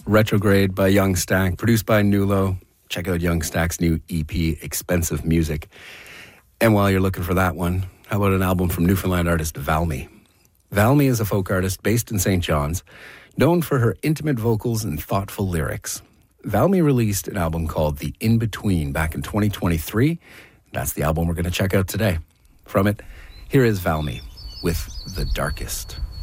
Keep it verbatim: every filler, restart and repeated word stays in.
Retrograde by Young Stack, produced by Nulo. Check out Young Stack's new E P, Expensive Music. And while you're looking for that one, how about an album from Newfoundland artist Valmy? Valmy is a folk artist based in Saint John's, known for her intimate vocals and thoughtful lyrics. Valmy released an album called The In-Between back in twenty twenty-three. That's the album we're going to check out today. From it, here is Valmy with The Darkest.